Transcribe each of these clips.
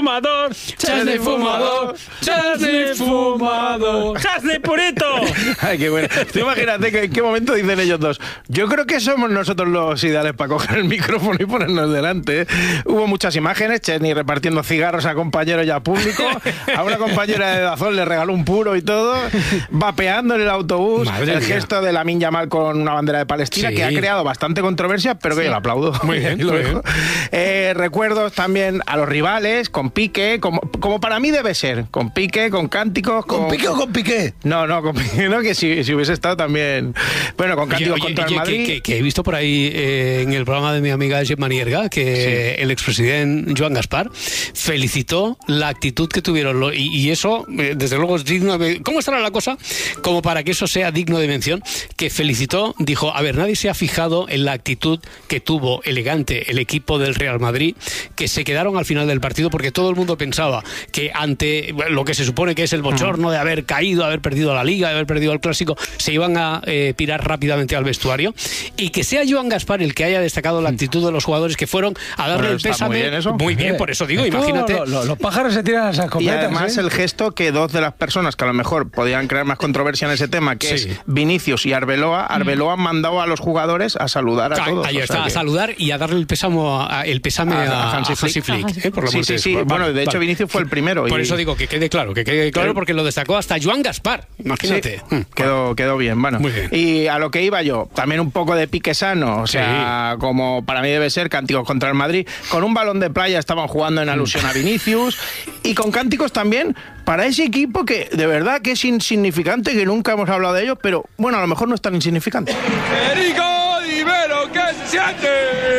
fumador, Chesney fumador, Chesney fumador, Chesney purito. Ay, qué bueno. Tú imagínate en qué momento dicen ellos dos: yo creo que somos nosotros los ideales para coger el micrófono y ponernos delante, ¿eh? Hubo muchas imágenes, Chesney repartiendo cigarros a compañeros y a público, a una compañera de Dazón le regaló un puro y todo, vapeando en el autobús. Madre el mía. Gesto de Lamine Yamal con una bandera de Palestina, sí, que ha creado bastante controversia, pero que yo lo aplaudo. Muy bien, muy bien. Recuerdos también a los rivales, con Piqué, como para mí debe ser, con Piqué, con cánticos. ¿Con Piqué o con Piqué? No, con Piqué, no, que si hubiese estado también. Bueno, con cánticos contra el Madrid. Que he visto por ahí en el programa de mi amiga Gemma Nierga que el expresidente Joan Gaspar felicitó la actitud que tuvieron y eso, desde luego, es digno de... ¿Cómo estará la cosa? Como para que eso sea digno de mención, que felicitó, dijo, a ver, nadie se ha fijado en la actitud que tuvo elegante el equipo del Real Madrid, que se quedaron al final del partido porque todo el mundo pensaba que ante lo que se supone que es el bochorno de haber caído, haber perdido la Liga, de haber perdido el Clásico, se iban a pirar rápidamente al vestuario, y que sea Joan Gaspar el que haya destacado la actitud de los jugadores que fueron a darle el pésame. Muy bien, eso. Muy bien, por eso digo, imagínate. Los pájaros se tiran a las escopetas. Y además el gesto que dos de las personas que a lo mejor podían crear más controversia en ese tema, que es Vinicius y Arbeloa han mandado a los jugadores a saludar a todos. Ahí está, a saludar y a darle el pésame a Hansi Flick. Por lo sí. Bueno, de hecho Vinicius fue el primero. Por eso digo que quede claro, porque lo destacó hasta Joan Gaspar. Imagínate. Sí, quedó bien, bueno. Muy bien. Y a lo que iba yo, también un poco de Piqué sano, o sea, como para mí debe ser, cánticos contra el Madrid. Con un balón de playa estaban jugando en alusión a Vinicius, y con cánticos también para ese equipo que de verdad que es insignificante, que nunca hemos hablado de ellos, pero bueno, a lo mejor no es tan insignificante. Federico Divero, ¿qué se siente?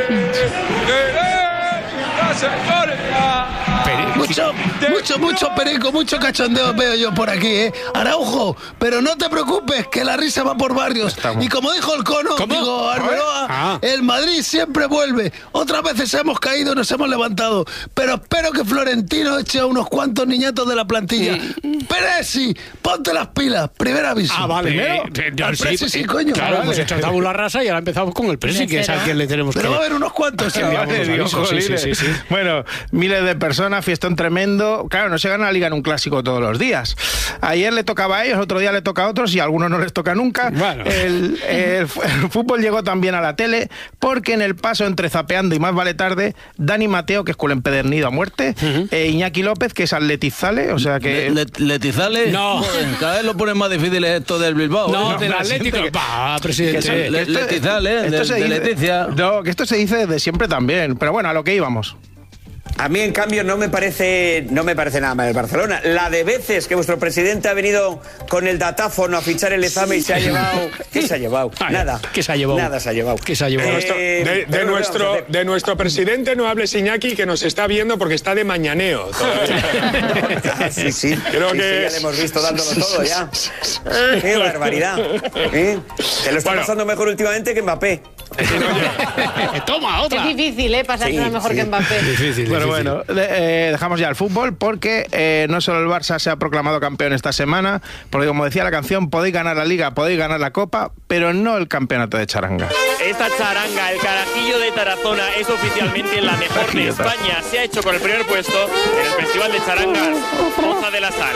Mucho perico, mucho cachondeo veo yo por aquí, ¿eh? Araujo, pero no te preocupes, que la risa va por barrios. Y como dijo el Cono, digo Arbeloa, el Madrid siempre vuelve. Otras veces hemos caído, nos hemos levantado, pero espero que Florentino eche a unos cuantos niñatos de la plantilla. Peresi, ponte las pilas, primer aviso. Vale. Primero, sí, coño. Claro, hemos hecho tabula rasa y ahora empezamos con el Presi, que es a quien le tenemos que... Pero va a haber unos cuantos. Sí. Bueno, miles de personas, fiestón tremendo. Claro, no se gana la Liga en un clásico todos los días. Ayer le tocaba a ellos, otro día le toca a otros y a algunos no les toca nunca. Bueno. El fútbol llegó también a la tele porque en el paso entre Zapeando y Más vale tarde, Dani Mateo, que es culo empedernido a muerte, Iñaki López, que es atletizale, o sea que... ¿Letizale? No. Cada vez lo ponen más difícil esto del Bilbao. No, del Atlético. Presidente. Letizale, de Leticia. No, que esto se dice desde siempre también. Pero bueno, a lo que íbamos. A mí, en cambio, no me parece nada mal el Barcelona. La de veces que vuestro presidente ha venido con el datáfono a fichar el Lezama y se ha llevado... ¿Qué se ha llevado? Nada. ¿Qué se ha llevado? Nada se ha llevado. ¿Qué se ha llevado? De nuestro presidente no hables, Iñaki, que nos está viendo porque está de mañaneo todavía. Sí. Creo que ya le hemos visto dándolo todo ya. ¡Qué barbaridad! Te lo está pasando mejor últimamente que Mbappé. Toma, otra. Es difícil, pasárselo mejor que Mbappé. Difícil. Bueno, dejamos ya el fútbol porque no solo el Barça se ha proclamado campeón esta semana, porque como decía la canción, podéis ganar la Liga, podéis ganar la Copa, pero no el campeonato de charanga. Esta charanga, el Carajillo de Tarazona, es oficialmente la mejor de España. Se ha hecho con el primer puesto en el Festival de Charangas Poza de la Sal.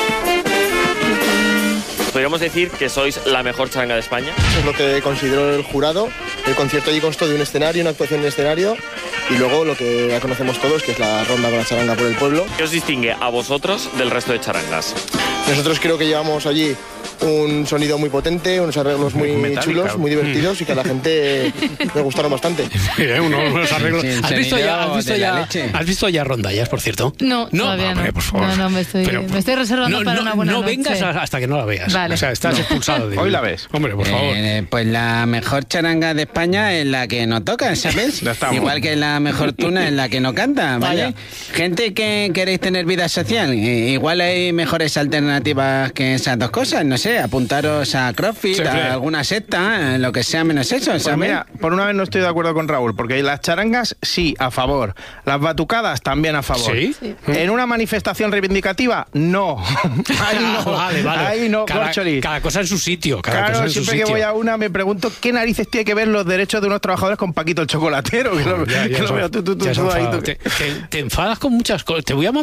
Podríamos decir que sois la mejor charanga de España. Es lo que consideró el jurado. El concierto allí constó de un escenario, una actuación en escenario, y luego lo que ya conocemos todos, que es la ronda con la charanga por el pueblo. ¿Qué os distingue a vosotros del resto de charangas? Nosotros creo que llevamos allí un sonido muy potente, unos arreglos muy chulos, muy divertidos, y que a la gente le gustaron bastante. Unos arreglos. Sí, ¿Has visto ya rondallas, por cierto? No, todavía hombre, no. Por favor. No, me estoy reservando para una buena noche. No vengas hasta que no la veas. Vale. O sea, estás expulsado de Hoy la ves. Hombre, por favor. Pues la mejor charanga de España es la que no toca, ¿sabes? Igual que la mejor tuna es la que no canta, ¿vale? Vaya. Gente que queréis tener vida social, igual hay mejores alternativas que esas dos cosas, no sé, apuntaros a CrossFit, a alguna secta, lo que sea menos eso, ¿sabes? Pues mira, por una vez no estoy de acuerdo con Raúl, porque las charangas sí, a favor. Las batucadas también a favor. ¿Sí? En una manifestación reivindicativa, no. Ahí no. Vale. Ahí no, cada cosa en su sitio. Claro, siempre que voy a una me pregunto qué narices tiene que ver los derechos de unos trabajadores con Paquito el chocolatero. Que lo veo tú ahí. Te enfadas con muchas cosas. Te voy a